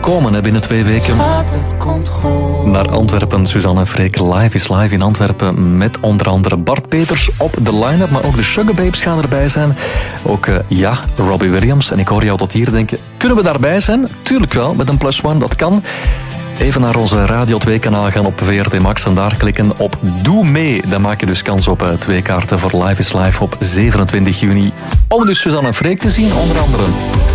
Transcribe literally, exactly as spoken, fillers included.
komen hè, binnen twee weken. Naar Antwerpen, Suzanne en Freek. Live is live in Antwerpen met onder andere Bart Peters op de line-up. Maar ook de Sugababes gaan erbij zijn. Ook, uh, ja, Robbie Williams. En ik hoor jou tot hier denken, kunnen we daarbij zijn? Tuurlijk wel, met een plus one, dat kan. Even naar onze Radio twee kanaal gaan op V R T Max en daar klikken op Doe mee. Dan maak je dus kans op uh, twee kaarten voor Live is Live op zevenentwintig juni. Om dus Suzanne en Freek te zien, onder andere.